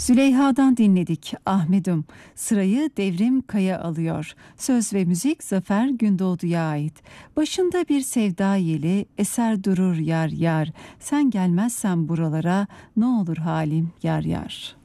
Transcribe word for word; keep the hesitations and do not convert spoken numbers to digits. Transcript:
Züleyha'dan dinledik Ahmet'im. Sırayı Devrim Kaya alıyor. Söz ve müzik Zafer Gündoğdu'ya ait. Başında bir sevda yeli, eser durur yar yar. Sen gelmezsen buralara, ne olur halim yar yar.